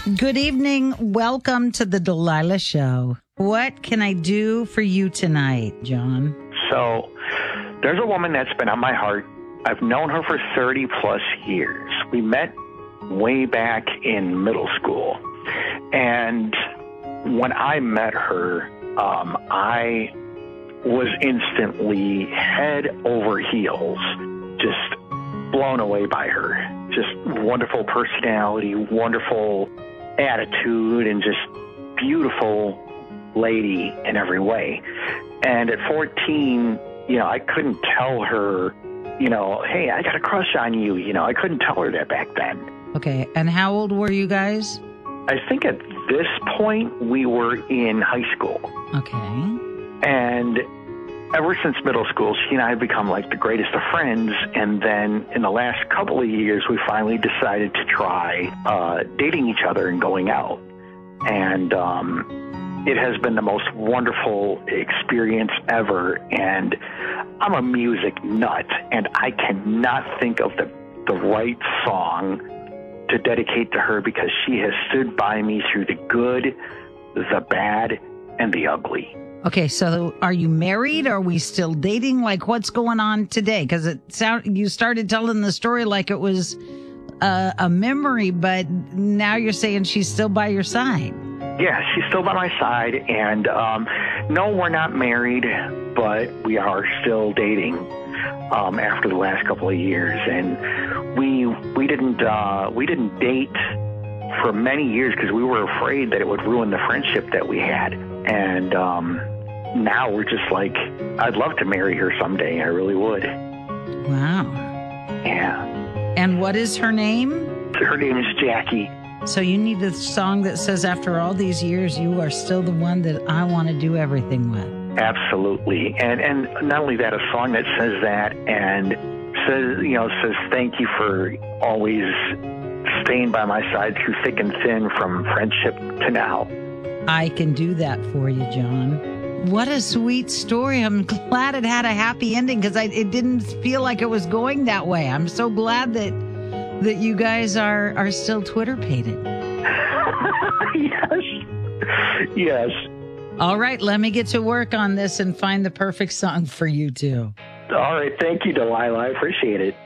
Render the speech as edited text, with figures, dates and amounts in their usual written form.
Good evening. Welcome to the Delilah Show. What can I do for you tonight, John? So, there's a woman that's been on my heart. I've known her for 30 plus years. We met way back in middle school. And when I met her, I was instantly head over heels, just blown away by her. Just wonderful personality, wonderful attitude, and just beautiful lady in every way. And at 14, I couldn't tell her, hey, I got a crush on you. I couldn't tell her that back then. Okay. And how old were you guys? I think at this point we were in high school. Okay. And ever since middle school, she and I have become like the greatest of friends. And then in the last couple of years, we finally decided to try dating each other and going out. And it has been the most wonderful experience ever. And I'm a music nut, and I cannot think of the right song to dedicate to her because she has stood by me through the good, the bad, and the ugly. Okay, so are you married? Are we still dating? Like, what's going on today? Because you started telling the story like it was a memory, but now you're saying she's still by your side. Yeah, she's still by my side, and no, we're not married, but we are still dating after the last couple of years, and we didn't date for many years because we were afraid that it would ruin the friendship that we had, and now we're just like, I'd love to marry her someday. I really would. Wow. Yeah. And what is her name? Her name is Jackie. So you need a song that says, after all these years, you are still the one that I want to do everything with. Absolutely. And not only that, a song that says that and says thank you for always staying by my side through thick and thin from friendship to now. I can do that for you, John. What a sweet story. I'm glad it had a happy ending because it didn't feel like it was going that way. I'm so glad that you guys are still Twitter-pated. Yes. All right, let me get to work on this and find the perfect song for you two. All right. Thank you, Delilah. I appreciate it.